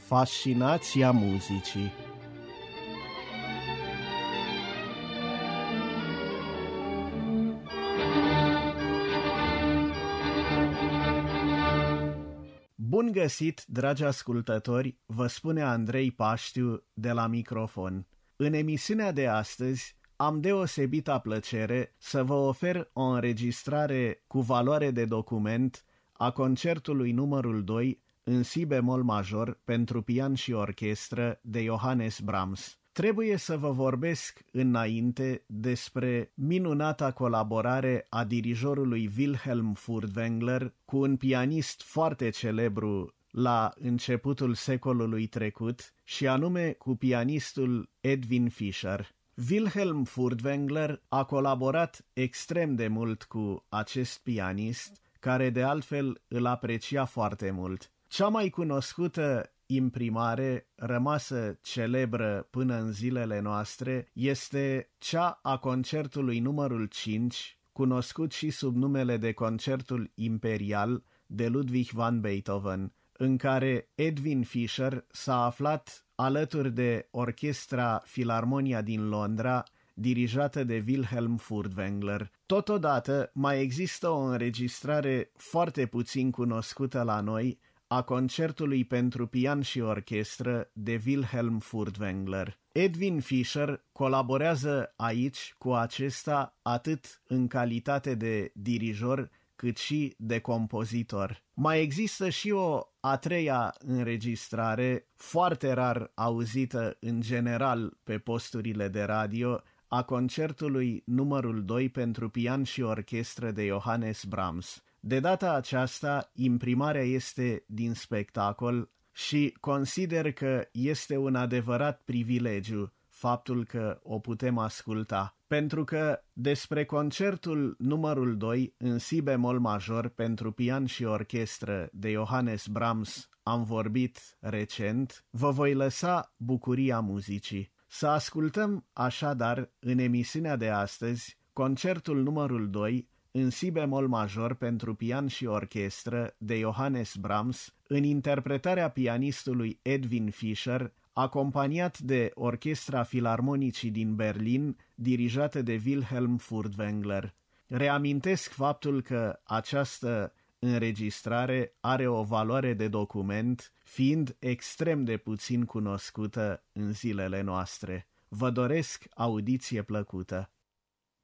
Fascinația muzicii. Bun găsit, dragi ascultători, vă spune Andrei Paștiu de la microfon. În emisiunea de astăzi am deosebita plăcere să vă ofer o înregistrare cu valoare de document a concertului numărul 2 în si bemol major pentru pian și orchestră de Johannes Brahms. Trebuie să vă vorbesc înainte despre minunata colaborare a dirijorului Wilhelm Furtwängler cu un pianist foarte celebru la începutul secolului trecut, și anume cu pianistul Edwin Fischer. Wilhelm Furtwängler a colaborat extrem de mult cu acest pianist, care de altfel îl aprecia foarte mult. Cea mai cunoscută imprimare, rămasă celebră până în zilele noastre, este cea a concertului numărul 5, cunoscut și sub numele de Concertul Imperial de Ludwig van Beethoven, în care Edwin Fischer s-a aflat alături de Orchestra Filarmonia din Londra, dirijată de Wilhelm Furtwängler. Totodată mai există o înregistrare foarte puțin cunoscută la noi a concertului pentru pian și orchestră de Wilhelm Furtwängler. Edwin Fischer colaborează aici cu acesta atât în calitate de dirijor cât și de compozitor. Mai există și o a treia înregistrare, foarte rar auzită în general pe posturile de radio, a concertului numărul 2 pentru pian și orchestră de Johannes Brahms. De data aceasta, imprimarea este din spectacol și consider că este un adevărat privilegiu faptul că o putem asculta, pentru că despre concertul numărul 2 în si bemol major pentru pian și orchestră de Johannes Brahms am vorbit recent, vă voi lăsa bucuria muzicii. Să ascultăm așadar în emisiunea de astăzi concertul numărul 2 în si bemol major pentru pian și orchestră de Johannes Brahms, în interpretarea pianistului Edwin Fischer, acompaniat de Orchestra Filarmonicii din Berlin, dirijată de Wilhelm Furtwängler. Reamintesc faptul că această înregistrare are o valoare de document, fiind extrem de puțin cunoscută în zilele noastre. Vă doresc audiție plăcută.